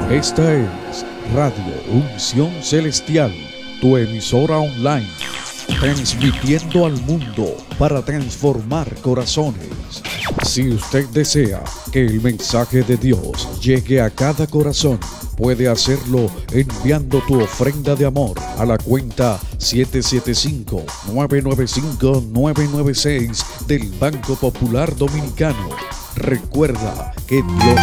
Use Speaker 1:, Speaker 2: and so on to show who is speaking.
Speaker 1: Esta es Radio Unción Celestial, tu emisora online, transmitiendo al mundo para transformar corazones. Si usted desea que el mensaje de Dios llegue a cada corazón, puede hacerlo enviando tu ofrenda de amor a la cuenta 775-995-996 del Banco Popular Dominicano. Recuerda que Dios